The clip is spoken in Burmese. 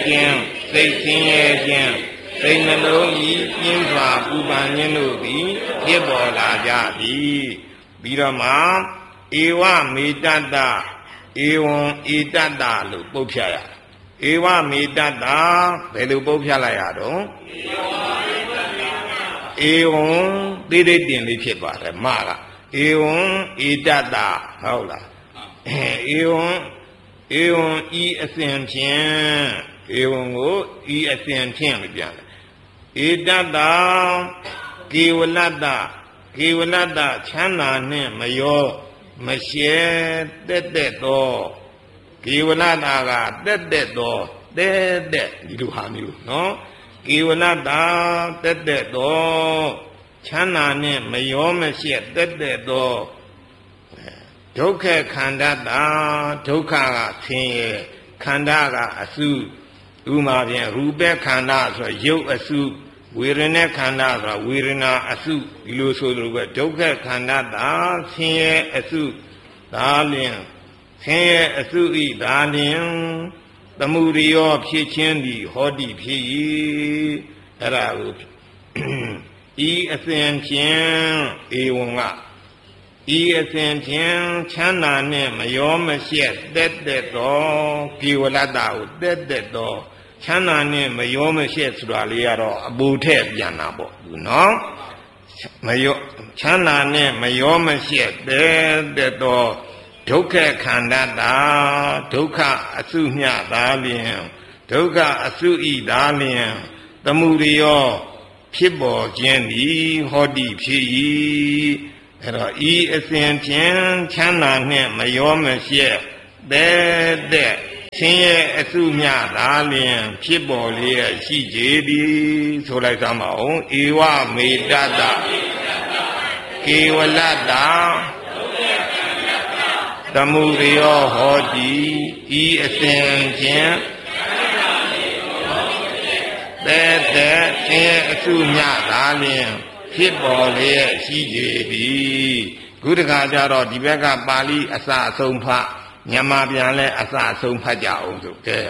ခြင်းစိတ်ဆင်းရဲခြင်းစိတ်နှလုံးဤပြင်းစွာပူပန်ခြင်းတို့သည်ဖြစ်ပေါ်လာကြသည်ပြီးတော့မှဧဝမေတ္တဧဝံဧတ္တလို့ပုတ်ဖြတ်ရဧဝမေတ္တဘယ်လိုပုတ်ဖြတ်လိုက်ရတော့ဧဝံတိတိတင်လေးဖြစ်ပါတယ်မကဧဝံဧတ္တဟုတ်လားဧဝံဤအစဉ်ဖြင့်ဧဝံကိုဤအစဉ်ဖြင့်လို့ပြန်တယ်ဧတ္တကေဝလတ္တချမ်းသာနှင့်မရောမရှဲတက်သောကေဝလတ္တကတက်သောတက်ဒီလိုဟာမျိုးနော်ကေဝလတ္တတက်သောချမ်းသာနှင့်မရောမရှက်တက်သောဒုက္ခခန္ဓာတာဒုက္ခကဆင်းရဲခန္ဓာကအစုဥမာဖြင့်ရူပခန္ဓာဆိုရုပ်အစုဝေဒနာခန္ဓာဆိုဝေဒနာအစုဒီလိုဆိုလိုပဲဒုက္ခခန္ဓာတာဆင်းရဲအစုဒါလျင်ဆင်းရဲအစုဤဒါလျင်သမုဒယောဖြစ်ခြင်းသည်ဟောတိဖြစ်၏အဲ့ဒါကိုဤအစဉ်ဖြင့်ဧဝံကဤအစဉ်ဖြင့်ချမ်းသာနှင့်မရောမရှက်တက်သောကေဝလတ္တကိုတက်သောချမ်းသာနှင့်မရောမရှက်ဆိုတာလေးကတော့အပူထက်ပြန်တာပေါ့နော်မရောချမ်းသာနှင့်မရောမရှက်တက်သောဒုက္ခခန္ဓာတာဒုက္ခအစုမျှသာလျင်ဒုက္ခအစုဤသာလျင်သမုဒယောဖြစ်ပေါ်ခြင်းသည်ဟောတိဖြစ်၏အဲ့တော့ဤအစဉ်ဖြင့်ချမ်းသာနှင့်မရောမရှက်တဲ့ဆင်းရဲအစုမျှသာလျင်ဖြစ်ပေါ်လျက်ရှိကြသည်ဆိုလိုက်သမ်းပါဦးဧဝမေတ္တကေဝလတ္တသမုဒယောဟောတိဤအစဉ်ဖြင့်တဲ့ဆင်းရဲအစုမျှသာလျင်ဖြစ်ပေါ်လျက်ရှိကြသည်ခုတခါကျတော့ဒီဘက်ကပါဠိအစအဆုံးဖတ်မြန်မာပြန်လဲအစအဆုံးဖတ်ကြအောင်ဆိုကဲ